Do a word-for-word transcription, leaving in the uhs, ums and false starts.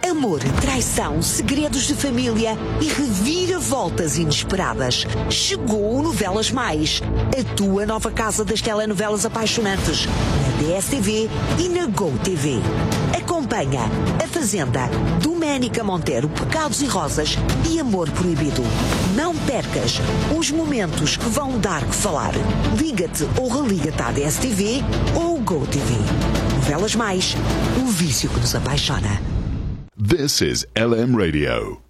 Amor, traição, segredos de família e reviravoltas inesperadas. Chegou o Novelas Mais, a tua nova casa das telenovelas apaixonantes, na D S T V e na GoTV. Acompanha A Fazenda, Doménica Monteiro, Pecados e Rosas e Amor Proibido. Não percas os momentos que vão dar que falar. Liga-te ou religa-te à D S T V ou GoTV. Novelas Mais, o vício que nos apaixona. This is L M Radio.